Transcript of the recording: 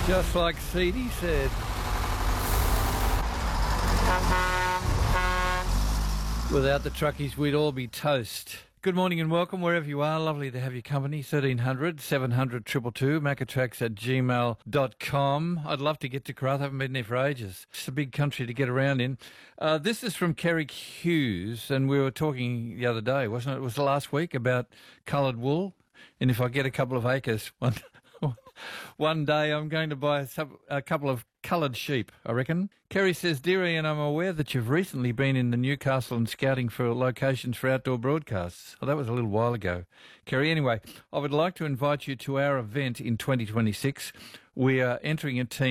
Just like Seedy said. Without the truckies, we'd all be toast. Good morning and welcome wherever you are. Lovely to have your company. 1300 700 222, macatrax@gmail.com. I'd love to get to Karratha. I haven't been there for ages. It's a big country to get around in. This is from Kerry Hughes, and we were talking the other day, wasn't it? It was last week about coloured wool. And if I get a couple of acres, one day I'm going to buy a couple of coloured sheep, I reckon. Kerry says, "Dear Ian, I'm aware that you've recently been in the Newcastle and scouting for locations for outdoor broadcasts." Well, that was a little while ago, Kerry. Anyway, I would like to invite you to our event in 2026. We are entering a team